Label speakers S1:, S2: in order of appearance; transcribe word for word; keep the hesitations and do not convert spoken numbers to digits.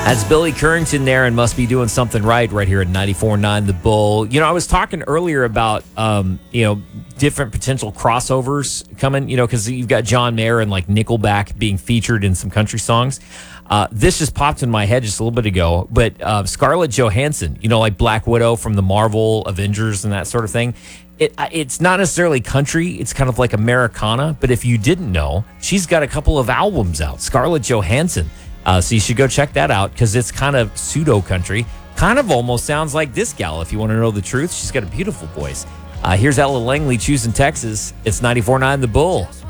S1: That's Billy Currington there and Must Be Doing Something Right right here at ninety-four point nine The Bull. You know, I was talking earlier about, um, you know, different potential crossovers coming, you know, because you've got John Mayer and like Nickelback being featured in some country songs. Uh, this just popped in my head just a little bit ago, but uh, Scarlett Johansson, you know, like Black Widow from the Marvel Avengers and that sort of thing. It, it's not necessarily country. It's kind of like Americana. But if you didn't know, she's got a couple of albums out, Scarlett Johansson. Uh, so you should go check that out because it's kind of pseudo country. Kind of almost sounds like this gal, if you want to know the truth. She's got a beautiful voice. Uh, here's Ella Langley choosing Texas. It's ninety-four point nine The Bull.